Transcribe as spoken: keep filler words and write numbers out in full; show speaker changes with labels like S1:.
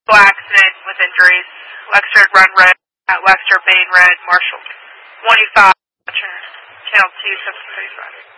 S1: accident with injuries. Wexford Run Red at Wexford Main Red, Marshall. twenty-five, Channel two, seven thirty-five.